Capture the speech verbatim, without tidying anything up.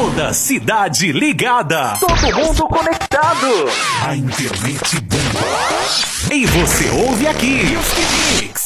Toda cidade ligada. Todo mundo conectado. A internet bomba. E você ouve aqui. Music Mix.